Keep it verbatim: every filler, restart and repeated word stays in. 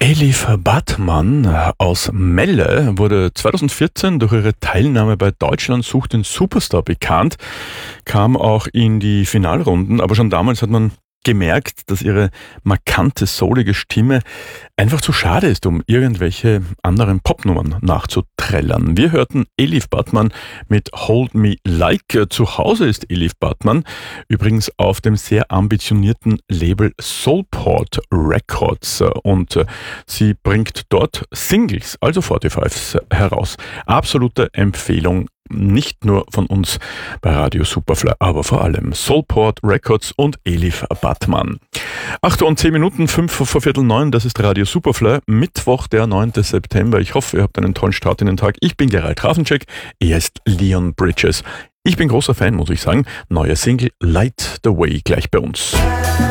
Elif Batuman aus Melle wurde zweitausendvierzehn durch ihre Teilnahme bei Deutschland sucht den Superstar bekannt, kam auch in die Finalrunden, aber schon damals hat man gemerkt, dass ihre markante, soulige Stimme einfach zu schade ist, um irgendwelche anderen Popnummern nachzuträllern. Wir hörten Elif Batuman mit Hold Me Like. Zu Hause ist Elif Batuman übrigens auf dem sehr ambitionierten Label Soulport Records und sie bringt dort Singles, also forty-fives heraus. Absolute Empfehlung. Nicht nur von uns bei Radio Superfly, aber vor allem Soulport Records und Elif Batuman. acht Uhr und zehn Minuten, fünf vor Viertel neun, das ist Radio Superfly, Mittwoch, der neunten September. Ich hoffe, ihr habt einen tollen Start in den Tag. Ich bin Gerald Grafencheck, er ist Leon Bridges. Ich bin großer Fan, muss ich sagen. Neue Single Light the Way gleich bei uns.